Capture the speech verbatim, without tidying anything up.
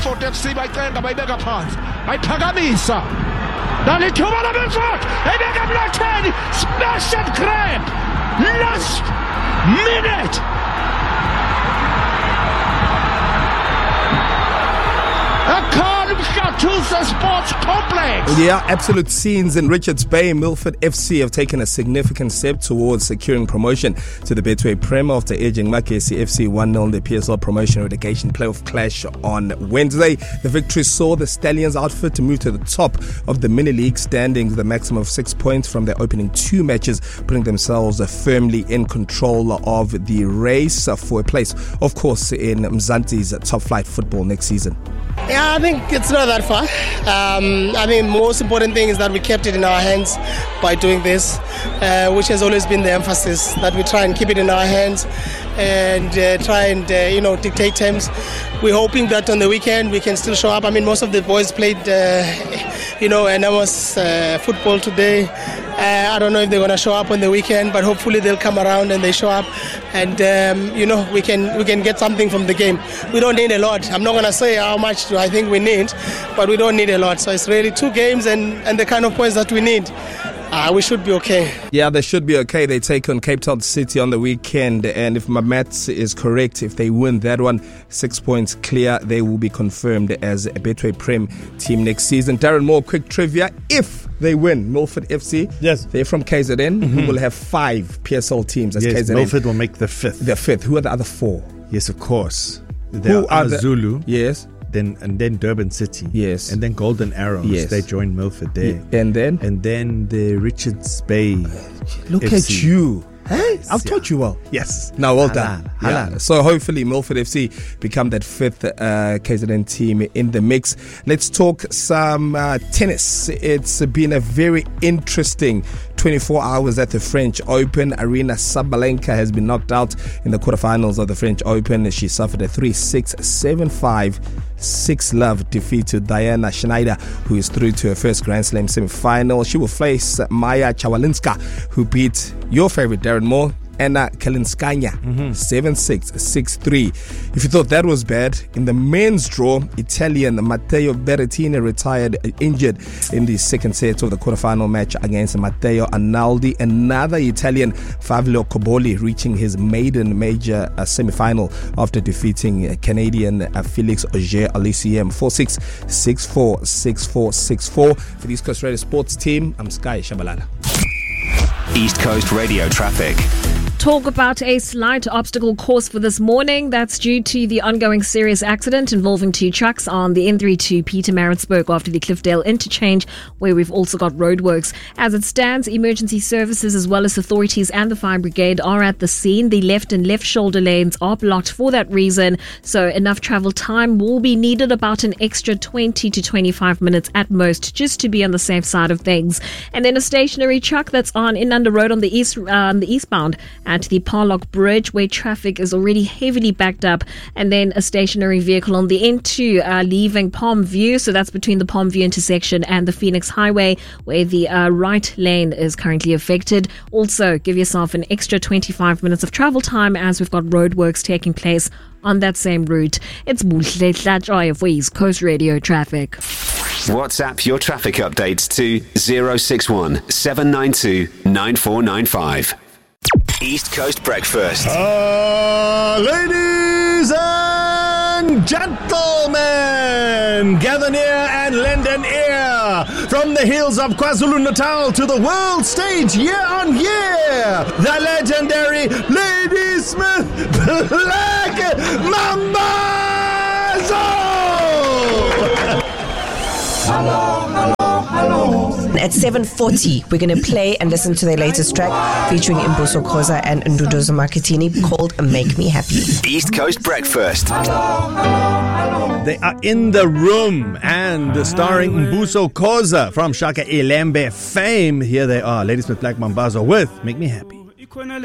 Frankfurt F C bayicenda bayibeka phansi bayiphakamisa nalithuba labeFort ebeka emlatheni smash and grab last minute. Sports Complex. Yeah, absolute scenes in Richards Bay. Milford F C have taken a significant step towards securing promotion to the Betway Prem after edging Makesi F C one nil in the P S L promotion relegation playoff clash on Wednesday. The victory saw the Stallions outfit to move to the top of the mini league standings with a maximum of six points from their opening two matches, putting themselves firmly in control of the race for a place, of course, in Mzansi's top flight football next season. Yeah, I think it's not that far. Um, I mean, most important thing is that we kept it in our hands by doing this, uh, which has always been the emphasis, that we try and keep it in our hands and uh, try and, uh, you know, dictate terms. We're hoping that on the weekend we can still show up. I mean, most of the boys played, uh, you know, enormous uh, football today. Uh, I don't know if they're going to show up on the weekend, but hopefully they'll come around and they show up, and um, you know, we can we can get something from the game. We don't need a lot. I'm not going to say how much do I think we need, but we don't need a lot. So it's really two games and, and the kind of points that we need. Uh, we should be okay. Yeah, they should be okay. They take on Cape Town City on the weekend, and if my maths is correct, if they win that one, six points clear, they will be confirmed as a Betway Prem team next season. Darren Moore, quick trivia: if they win, Milford F C, yes, they're from K Z N, mm-hmm. who will have five P S L teams as yes, K Z N. Milford will make the fifth. The fifth. Who are the other four? Yes, of course. Who are the Zulu? Yes. Then and then Durban City, yes, and then Golden Arrows, yes. They joined Milford there, yeah. and then and then the Richards Bay. Look F C. at you. Hey, I've yeah. taught you well. Yes. No, well halal, done. halal. Yeah. So hopefully Milford F C become that fifth uh, K Z N team in the mix. Let's talk some uh, tennis. It's been a very interesting twenty-four hours at the French Open. Arina Sabalenka has been knocked out in the quarterfinals of the French Open. She suffered a three six, seven five, six love defeat to Diana Schneider, who is through to her first Grand Slam semi-final. She will face Maya Chawalinska, who beat your favorite Darren Moore, Anna Kalinskaya, mm-hmm. seven six, six three. If you thought that was bad, in the men's draw, Italian Matteo Berrettini retired injured in the second set of the quarterfinal match against Matteo Analdi. Another Italian, Fabio Coboli, reaching his maiden major uh, semi-final after defeating uh, Canadian uh, Felix Auger-Aliassime four six, six four, six four, six four. For the East Coast Radio Sports team, I'm Sky Shabalala. East Coast Radio traffic. Talk about a slight obstacle course for this morning. That's due to the ongoing serious accident involving two trucks on the N three to Pietermaritzburg after the Cliffdale interchange, where we've also got roadworks. As it stands, emergency services as well as authorities and the fire brigade are at the scene. The left and left shoulder lanes are blocked for that reason, so enough travel time will be needed, about an extra twenty to twenty-five minutes at most, just to be on the safe side of things. And then a stationary truck that's on Inanda Road on the east, uh, on the eastbound at the Parlock Bridge, where traffic is already heavily backed up, and then a stationary vehicle on the N two uh, leaving Palm View, so that's between the Palm View intersection and the Phoenix Highway, where the uh, right lane is currently affected. Also, give yourself an extra twenty-five minutes of travel time as we've got roadworks taking place on that same route. It's Buhle Tlajoy for East Coast Radio Traffic. WhatsApp your traffic updates to zero six one, seven nine two, nine four nine five. East Coast Breakfast. Uh, ladies and gentlemen, gather near and lend an ear. From the hills of KwaZulu-Natal to the world stage year on year, the legendary Lady Smith Black Mambazo. Hello, hello, hello. At seven forty, we're going to play and listen to their latest track featuring Mbuso Khoza and Nduduzo Makitini called Make Me Happy. East Coast Breakfast. Hello, hello, hello. They are in the room and starring Mbuso Khoza from Shaka Ilembe fame. Here they are, Lady Smith Black Mambazo with Make Me Happy.